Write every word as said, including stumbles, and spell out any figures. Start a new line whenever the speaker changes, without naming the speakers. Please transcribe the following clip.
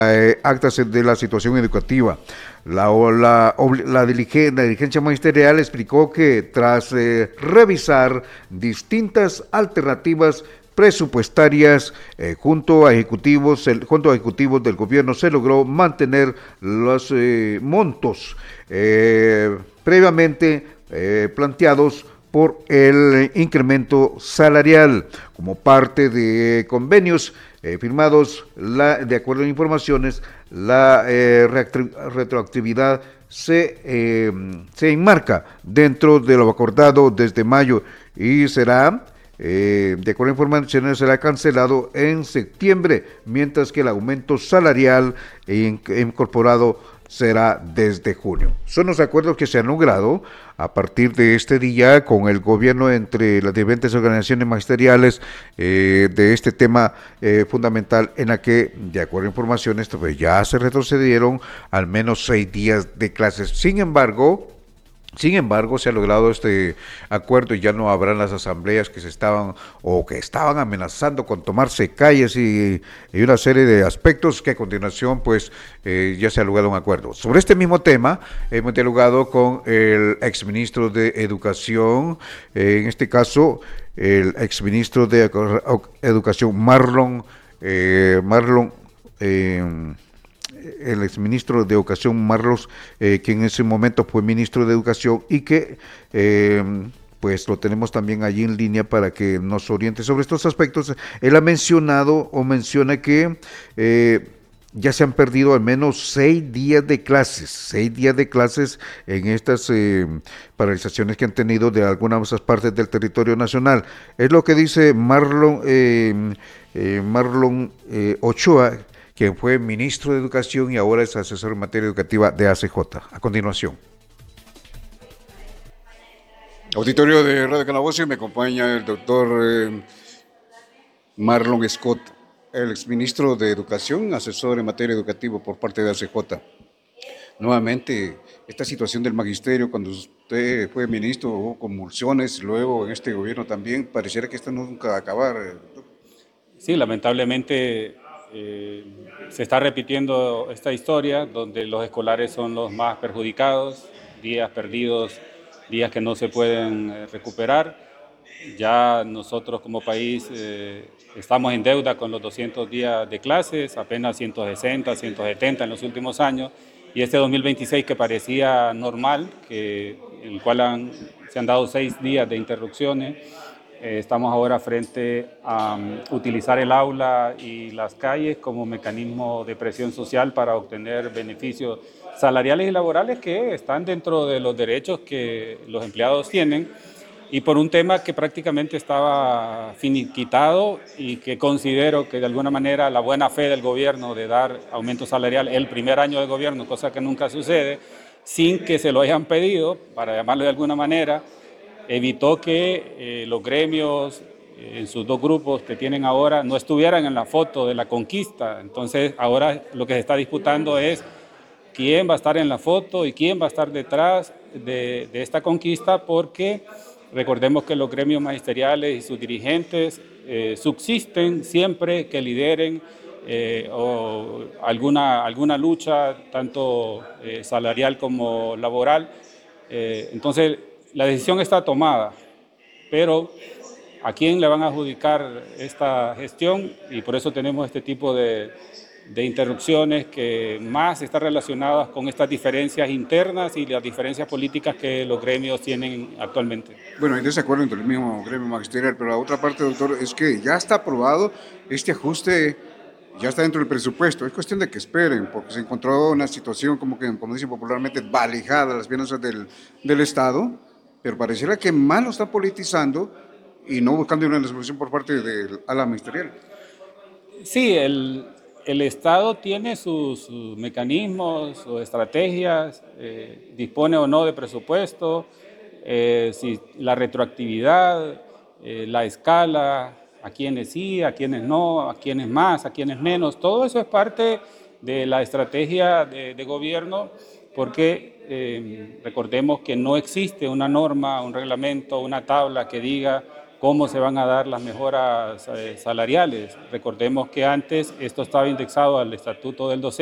eh, actas de la situación educativa. La, la, la, diligen, la dirigencia magisterial explicó que tras eh, revisar distintas alternativas presupuestarias eh, junto a ejecutivos el, junto a ejecutivos del gobierno se logró mantener los eh, montos eh, previamente eh, planteados por el incremento salarial como parte de convenios eh, firmados. La, de acuerdo a informaciones, la eh, retroactividad se, eh, se enmarca dentro de lo acordado desde mayo y será, eh, de acuerdo a informaciones, será cancelado en septiembre, mientras que el aumento salarial incorporado será desde junio. Son los acuerdos que se han logrado a partir de este día con el gobierno entre las diferentes organizaciones magisteriales eh, de este tema eh, fundamental en la que, de acuerdo a informaciones, pues ya se retrocedieron al menos seis días de clases. Sin embargo, Sin embargo, se ha logrado este acuerdo y ya no habrán las asambleas que se estaban o que estaban amenazando con tomarse calles y, y una serie de aspectos que a continuación pues eh, ya se ha logrado un acuerdo. Sobre este mismo tema hemos dialogado con el exministro de Educación, eh, en este caso el exministro de Educación Marlon, eh, Marlon eh, el exministro de Educación Marlos, eh, quien en ese momento fue ministro de Educación y que eh, pues lo tenemos también allí en línea para que nos oriente sobre estos aspectos. Él ha mencionado o menciona que eh, ya se han perdido al menos seis días de clases, seis días de clases en estas eh, paralizaciones que han tenido de algunas partes del territorio nacional. Es lo que dice Marlon, eh, eh, Marlon eh, Ochoa, quien fue ministro de Educación y ahora es asesor en materia educativa de A C J. A continuación.
Auditorio de Radio Calabozo, me acompaña el doctor eh, Marlon Scott, el exministro de Educación, asesor en materia educativa por parte de A C J. Nuevamente, esta situación del magisterio, cuando usted fue ministro, hubo convulsiones, luego en este gobierno también, pareciera que esto nunca va a acabar. Doctor.
Sí, lamentablemente eh, se está repitiendo esta historia donde los escolares son los más perjudicados, días perdidos, días que no se pueden recuperar. Ya nosotros como país eh, estamos en deuda con los doscientos días de clases, apenas ciento sesenta, ciento setenta en los últimos años, y este dos mil veintiséis que parecía normal, que, en el cual han, se han dado seis días de interrupciones. Eh, estamos ahora frente a um, utilizar el aula y las calles como mecanismo de presión social para obtener beneficios salariales y laborales que están dentro de los derechos que los empleados tienen, y por un tema que prácticamente estaba finiquitado y que considero que de alguna manera la buena fe del gobierno de dar aumento salarial el primer año de gobierno, cosa que nunca sucede, sin que se lo hayan pedido, para llamarlo de alguna manera, evitó que eh, los gremios eh, en sus dos grupos que tienen ahora no estuvieran en la foto de la conquista. Entonces ahora lo que se está disputando es quién va a estar en la foto y quién va a estar detrás de, de esta conquista, porque recordemos que los gremios magisteriales y sus dirigentes eh, subsisten siempre que lideren eh, o alguna, alguna lucha, tanto eh, salarial como laboral. Eh, entonces, la decisión está tomada, pero ¿a quién le van a adjudicar esta gestión? Y por eso tenemos este tipo de, de interrupciones que más están relacionadas con estas diferencias internas y las diferencias políticas que los gremios tienen actualmente.
Bueno, hay desacuerdo entre el mismo gremio magisterial, pero la otra parte, doctor, es que ya está aprobado este ajuste, ya está dentro del presupuesto. Es cuestión de que esperen, porque se encontró una situación como que, como dicen popularmente, valijada a las finanzas del, del Estado, pero pareciera que más lo está politizando y no buscando una resolución por parte del ala ministerial.
Sí, el, el Estado tiene sus, sus mecanismos, sus estrategias, eh, dispone o no de presupuesto, eh, si la retroactividad, eh, la escala, a quienes sí, a quienes no, a quienes más, a quienes menos, todo eso es parte de la estrategia de, de gobierno, porque eh, recordemos que no existe una norma, un reglamento, una tabla que diga cómo se van a dar las mejoras eh, salariales. Recordemos que antes esto estaba indexado al estatuto del docente.